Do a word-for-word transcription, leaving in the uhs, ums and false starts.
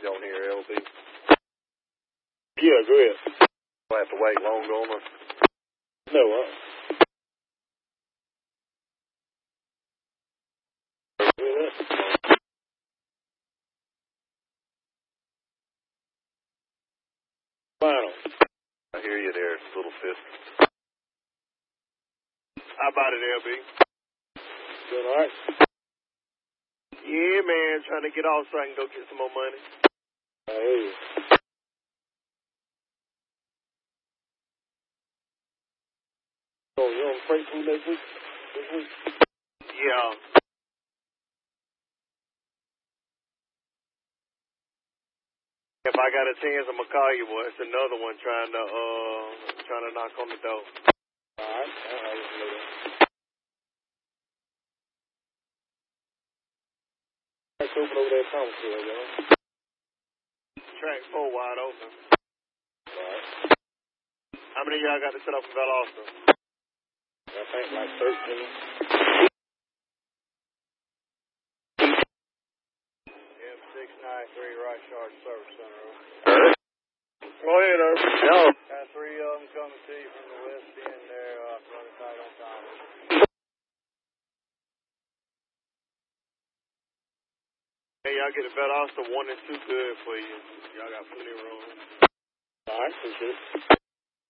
on here, L B. Yeah, go ahead. We'll have to wait long on us. No, uh. Final. I hear you there, little fist. How about it, L B? Doing all right? Yeah, man, trying to get off so I can go get some more money. I hear you. So you on freight food next week? This week? Yeah. If I got a chance, I'm gonna call you, boy. It's another one trying to uh trying to knock on the door. All right. All right. Let's open over there at Thomas Field, y'all. Track four wide open. All right. How many of y'all got to set up for Valdosta? I think like thirteen. M six ninety-three, right charge service center. Go ahead, Irvin. No. Got three of them coming to you from the west end there, uh, running tight on time. Hey, y'all get a Valdosta one and two good for you. Y'all got plenty of room. All right, appreciate it.